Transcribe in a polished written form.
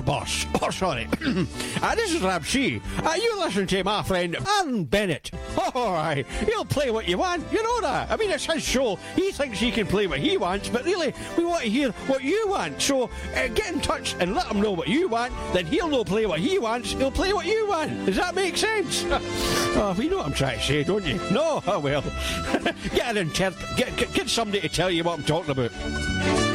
boss. Oh, sorry. This is Ramsey. You listen to my friend Alan Bennett. Oh, aye. He'll play what you want. You know that. I mean, it's his show. He thinks he can play what he wants, but really, we want to hear what you want. So, get in touch and let him know what you want. Then he'll no play what he wants. He'll play what you want. Does that make sense? Oh, you know what I'm trying to say, don't you? No? Oh, well. Get somebody to tell you what I'm talking about.